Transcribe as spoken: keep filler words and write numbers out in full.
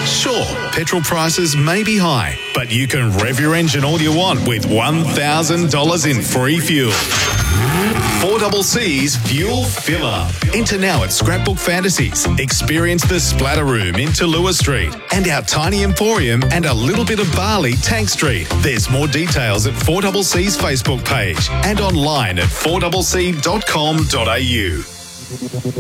Sure, petrol prices may be high, but you can rev your engine all you want with one thousand dollars in free fuel. four C C's Fuel Filler. Enter now at Scrapbook Fantasies. Experience the Splatter Room in Tallulah Street and our tiny emporium and a little bit of barley Tank Street. There's more details at four C C's Facebook page and online at four c c dot com dot a u.